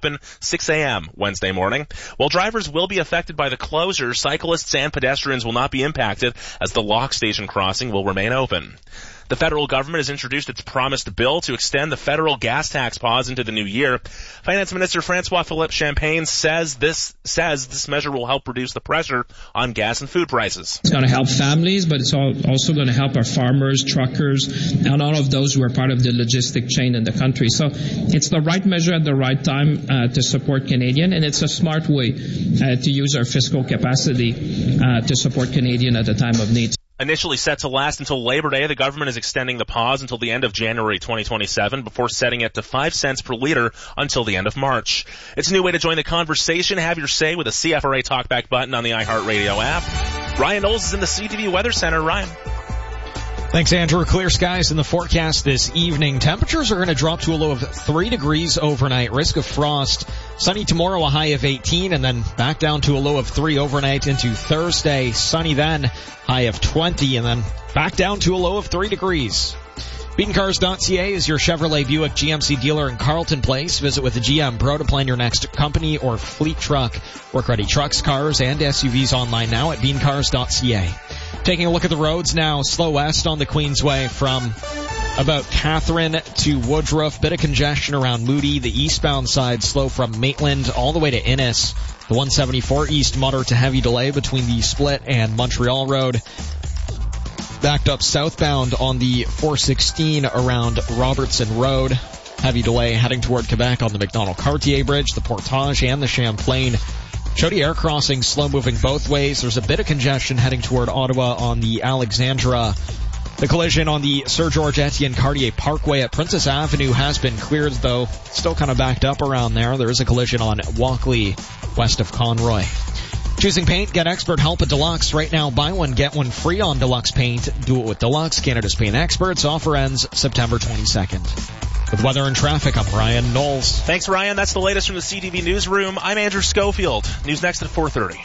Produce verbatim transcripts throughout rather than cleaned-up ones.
open six a.m. Wednesday morning. While drivers will be affected by the closure, cyclists and pedestrians will not be impacted as the Lock Station crossing will remain open. The federal government has introduced its promised bill to extend the federal gas tax pause into the new year. Finance Minister Francois-Philippe Champagne says this says this measure will help reduce the pressure on gas and food prices. It's going to help families, but it's also going to help our farmers, truckers, and all of those who are part of the logistic chain in the country. So it's the right measure at the right time uh, to support Canadian, and it's a smart way uh, to use our fiscal capacity uh, to support Canadian at a time of need. Initially set to last until Labor Day, the government is extending the pause until the end of January twenty twenty-seven before setting it to five cents per liter until the end of March. It's a new way to join the conversation. Have your say with a C F R A talkback button on the iHeartRadio app. Ryan Knowles is in the C T V Weather Center. Ryan. Thanks, Andrew. Clear skies in the forecast this evening. Temperatures are going to drop to a low of three degrees overnight. Risk of frost. Sunny tomorrow, a high of eighteen, and then back down to a low of three overnight into Thursday. Sunny then, high of twenty, and then back down to a low of three degrees. Beaton Cars dot C A is your Chevrolet Buick G M C dealer in Carleton Place. Visit with a G M Pro to plan your next company or fleet truck. Work-ready trucks, cars, and S U Vs online now at Beaton Cars dot C A. Taking a look at the roads now, slow west on the Queensway from about Catherine to Woodruff. Bit of congestion around Moody. The eastbound side slow from Maitland all the way to Innis. The one seventy-four east moderate to heavy delay between the Split and Montreal Road. Backed up southbound on the four sixteen around Robertson Road. Heavy delay heading toward Quebec on the Macdonald-Cartier Bridge, the Portage, and the Champlain. Chaudière crossing slow moving both ways. There's a bit of congestion heading toward Ottawa on the Alexandra. The collision on the Sir George Etienne Cartier Parkway at Princess Avenue has been cleared, though still kind of backed up around there. There is a collision on Walkley west of Conroy. Choosing paint, get expert help at Deluxe. Right now, buy one, get one free on Deluxe paint. Do it with Deluxe, Canada's paint experts. Offer ends September twenty-second. With weather and traffic, I'm Ryan Knowles. Thanks, Ryan. That's the latest from the C T V Newsroom. I'm Andrew Schofield. News next at four thirty.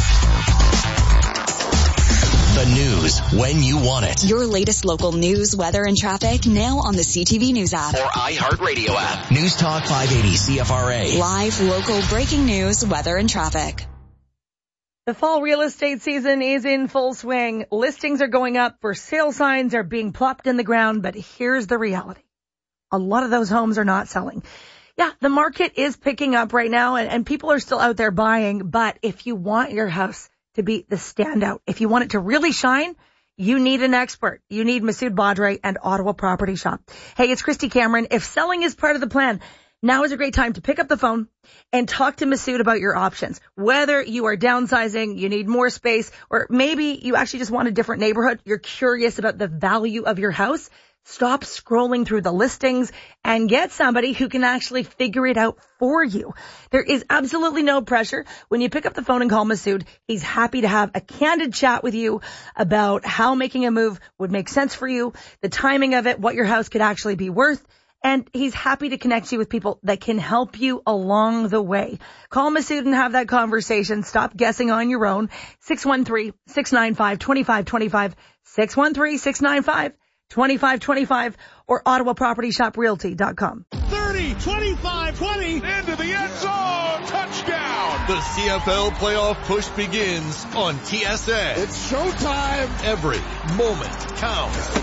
The news when you want it. Your latest local news, weather, and traffic now on the C T V News app. Or iHeartRadio app. News Talk five eighty C F R A. Live, local, breaking news, weather, and traffic. The fall real estate season is in full swing. Listings are going up, for sale signs are being plopped in the ground, but here's the reality. A lot of those homes are not selling. Yeah, the market is picking up right now, and, and people are still out there buying, but if you want your house to be the standout, if you want it to really shine, you need an expert. You need Masood Badre and Ottawa Property Shop. Hey, it's Christy Cameron. If selling is part of the plan, now is a great time to pick up the phone and talk to Masood about your options. Whether you are downsizing, you need more space, or maybe you actually just want a different neighborhood, you're curious about the value of your house, stop scrolling through the listings and get somebody who can actually figure it out for you. There is absolutely no pressure. When you pick up the phone and call Masood, he's happy to have a candid chat with you about how making a move would make sense for you, the timing of it, what your house could actually be worth. And he's happy to connect you with people that can help you along the way. Call Masood and have that conversation. Stop guessing on your own. six one three, six nine five, two five two five, six one three, six nine five, two five two five, or Ottawa Property Shop Realty dot com. thirty, twenty-five, twenty, into the end zone, touchdown! The C F L playoff push begins on T S N. It's showtime. Every moment counts.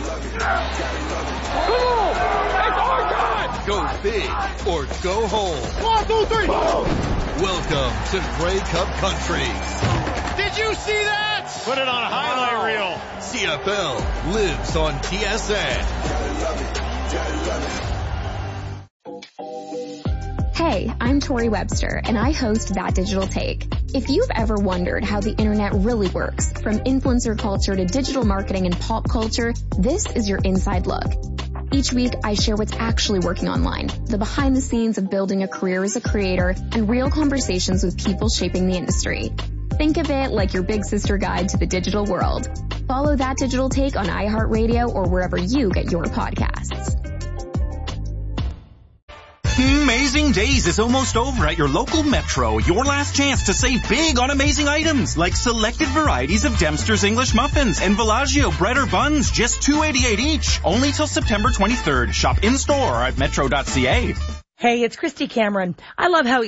Go! It's our time! Go big or go home. One, two, three. Welcome to Grey Cup Country. Did you see that? Put it on a highlight reel. C F L lives on T S N. Hey, I'm Tori Webster, and I host That Digital Take. If you've ever wondered how the internet really works, from influencer culture to digital marketing and pop culture, this is your inside look. Each week, I share what's actually working online, the behind the scenes of building a career as a creator, and real conversations with people shaping the industry. Think of it like your big sister guide to the digital world. Follow That Digital Take on iHeartRadio or wherever you get your podcasts. Amazing Days is almost over at your local Metro. Your last chance to save big on amazing items like selected varieties of Dempster's English muffins and Villaggio bread or buns, just two eighty-eight each. Only till September twenty-third. Shop in store at metro dot c a. Hey, it's Christy Cameron. I love how